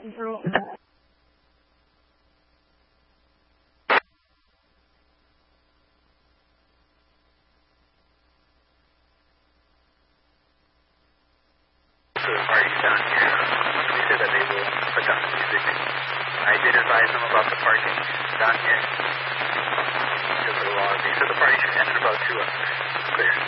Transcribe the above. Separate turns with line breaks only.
parties down here, they said that they will put down the music. I did advise them about the parking down here. Because of the law, they said the party should end in about 2 hours. Clear.